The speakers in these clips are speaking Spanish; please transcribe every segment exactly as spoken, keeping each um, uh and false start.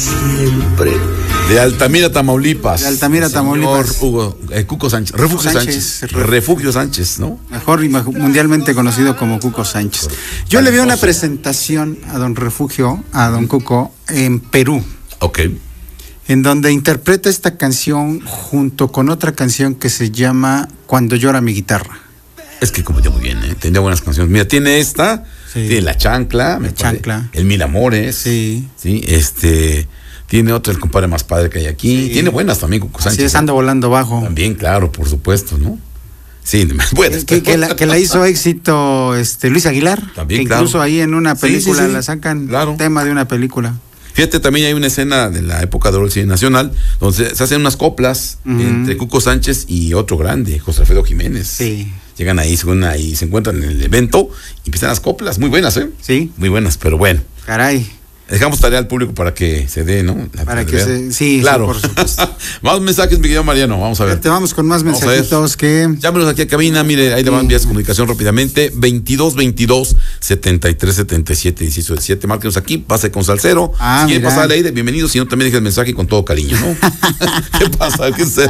siempre. De Altamira, Tamaulipas. De Altamira, Tamaulipas. Hugo, eh, Cuco Sánchez. Refugio Sánchez. Sánchez. Refugio Sánchez, ¿no? Mejor y mundialmente conocido como Cuco Sánchez. Yo le vi una presentación a don Refugio, a don Cuco, en Perú. Ok. En donde interpreta esta canción junto con otra canción que se llama Cuando llora mi guitarra. Es que como ya muy bien, ¿eh? Tenía buenas canciones. Mira, tiene esta, sí. Tiene La Chancla, La Chancla. El Mil Amores. Sí. Sí, este... Tiene otro, El Compadre Más Padre que hay aquí. Sí. Tiene buenas también, Cuco Sánchez. Sí, es Ando Volando Bajo. También, claro, por supuesto, ¿no? Sí, buenas. Que, que, la, que la hizo éxito este Luis Aguilar. También, que claro. Incluso ahí en una película sí, sí, sí. la sacan, claro. Tema de una película. Fíjate, también hay una escena de la época de oro del cine nacional donde se hacen unas coplas uh-huh. entre Cuco Sánchez y otro grande, José Alfredo Jiménez. Sí. Llegan ahí, se, ahí, se encuentran en el evento y empiezan las coplas, muy buenas, ¿eh? Sí. Muy buenas, pero bueno. Caray. Dejamos tarea al público para que se dé, ¿no? La para que se, sí, claro. Sí, por supuesto. Más mensajes, mi querido Mariano, vamos a ver. Te vamos con más vamos mensajitos que... Llámenos aquí a cabina, mire, ahí sí. Le van vías de comunicación rápidamente, veintidós veintidós setenta y tres setenta y siete dieciocho diecisiete, márquenos aquí, pase con Salcero, ah, si quieren pasar al aire, bienvenido, si no también deje el mensaje con todo cariño, ¿no? ¿Qué pasa? ¿Qué sé?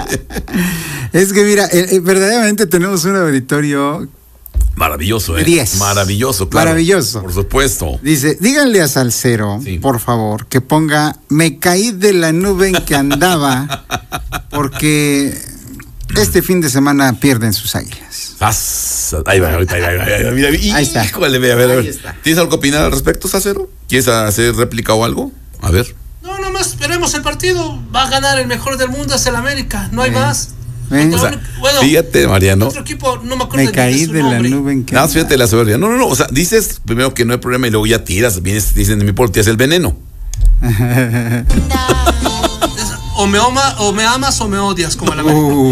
Es que mira, eh, eh, verdaderamente tenemos un auditorio... Maravilloso, ¿eh? diez. Maravilloso, claro. Maravilloso. Por supuesto. Dice, díganle a Salcero, sí. por favor, que ponga, me caí de la nube en que andaba, porque este fin de semana pierden sus águilas. Ahí va, ahorita, ahí va, ahí va, mira, ahí, ahí está. Híjole, a ver, a ver. Ahí está. ¿Tienes algo que opinar al respecto, Salcero? ¿Quieres hacer réplica o algo? A ver. No, nomás esperemos el partido. Va a ganar el mejor del mundo, es el América, no hay Bien. más. ¿Eh? O sea, bueno, fíjate, Mariano. Otro equipo, no me acuerdo me caí de, de la nube en que no, fíjate la soberbia. No, no, no. O sea, dices primero que no hay problema y luego ya tiras. Vienes, dicen de mi pueblo, tiras el veneno. o, me ama, o me amas o me odias, como la América. Uh.